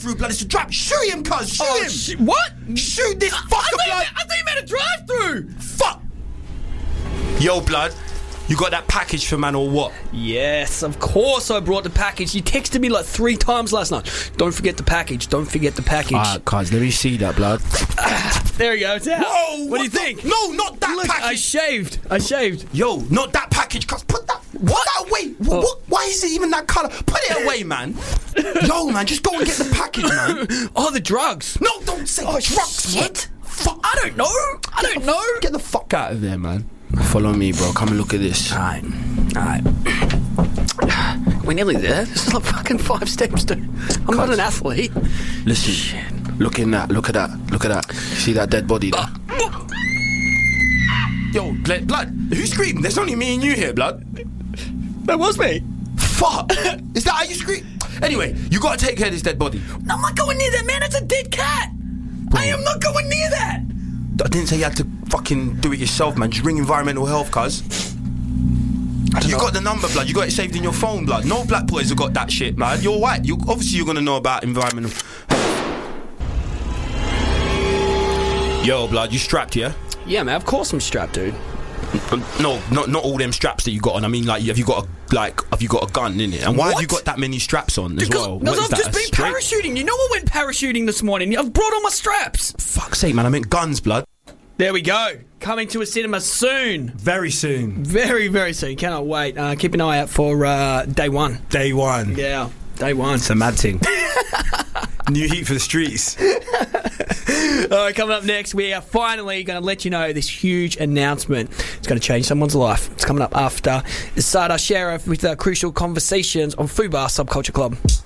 drive-through, blood. It's a drive. Shoot him, cuz. Shoot him. What? Shoot this fucker, blood. I thought you meant a drive-through. Fuck. Yo, blood. You got that package for man or what? Yes, of course I brought the package. You texted me like 3 times last night. Don't forget the package. Don't forget the package. Alright, cuz, let me see that, blood. There we go. It's out. Whoa, what do you think? No, not that Look, package. I shaved. Yo, not that package, cuz. Put that away. What? Why is it even that colour? Put it away, man. Yo, man, just go and get the package, man. Oh, the drugs. No, don't say drugs. What? Fuck. I don't know. Get the fuck out of there, man. Follow me, bro. Come and look at this. Alright. We're nearly there. This is like fucking 5 steps, dude. I'm not an athlete. Listen. Shit. Look at that. See that dead body there? Yo, blood. Who screamed? There's only me and you here, blood. That was me. Fuck. Is that how you scream? Anyway, you gotta take care of this dead body. No, I'm not going near that, man. It's a dead cat. I am not going near that. I didn't say you had to fucking do it yourself, man. Just ring environmental health, cuz. You got the number, blood. You got it saved in your phone, blood. No black boys have got that shit, man. You're white. Obviously you're gonna know about environmental health. Yo, blood, you strapped, yeah? Yeah, man. Of course I'm strapped, dude. No, not all them straps that you got on. I mean, like, have you got a gun in it? And why have you got that many straps on as well? Because I've just been parachuting. You know I went parachuting this morning. I've brought all my straps. Fuck's sake, man. I meant guns, blood. There we go. Coming to a cinema soon. Very soon. Very, very soon. Cannot wait. Keep an eye out for day one. Day one. Yeah, day one. It's a mad thing. New heat for the streets. All right, coming up next, we are finally going to let you know this huge announcement. It's going to change someone's life. It's coming up after Sada Sheriff with Crucial Conversations on Fubar Subculture Club.